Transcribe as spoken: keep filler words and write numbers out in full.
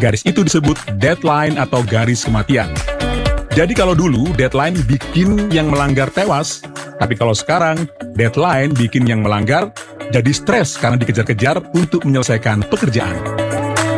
Garis itu disebut deadline atau garis kematian. Jadi kalau dulu deadline bikin yang melanggar tewas, tapi kalau sekarang deadline bikin yang melanggar jadi stres karena dikejar-kejar untuk menyelesaikan pekerjaan.